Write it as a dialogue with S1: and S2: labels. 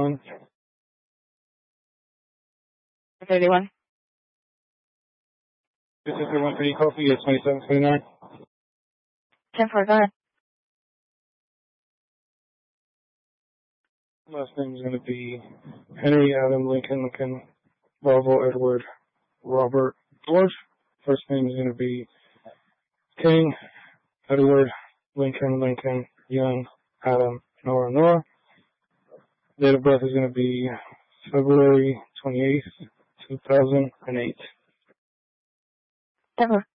S1: 31.
S2: 31.
S1: This is 31 for Coffee at 2729.
S2: 10-4, go ahead.
S1: Last name is going to be Henry Adam Lincoln Bravo Edward Robert George. First name is going to be King Edward Lincoln Young Adam Nora. Date of birth is going to be February 28th, 2008.
S2: 10-4.